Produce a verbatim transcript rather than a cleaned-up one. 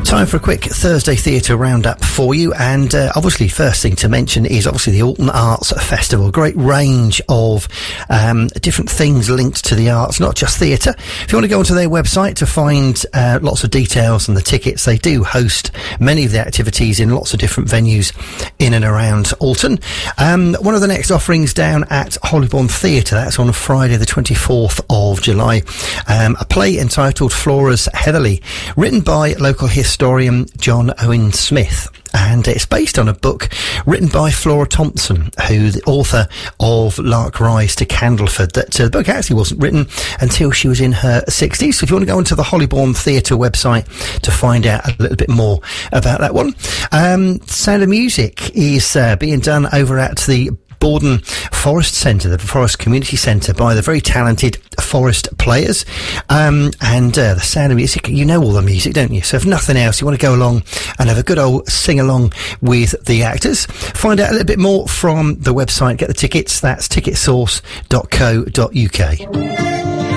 Time for a quick Thursday Theatre roundup for you, and uh, obviously first thing to mention is obviously the Alton Arts Festival. Great range of um, different things linked to the arts, not just theatre. If you want to go onto their website to find uh, lots of details and the tickets, they do host many of the activities in lots of different venues in and around Alton. Um, one of the next offerings down at Hollybourne Theatre, that's on Friday the twenty-fourth of July. Um, a play entitled Flora's Heatherly, written by local historian John Owen Smith, and it's based on a book written by Flora Thompson, who the author of Lark Rise to Candleford. That uh, the book actually wasn't written until she was in her sixties. So if you want to go onto the Hollybourne Theatre website to find out a little bit more about that one. Um, Sound of Music is uh, being done over at the Borden Forest Centre, the Forest Community Centre, by the very talented Forest Players. Um, and uh, the Sound of Music, you know all the music, don't you? So if nothing else, you want to go along and have a good old sing-along with the actors. Find out a little bit more from the website, get the tickets. That's ticket source dot co dot uk.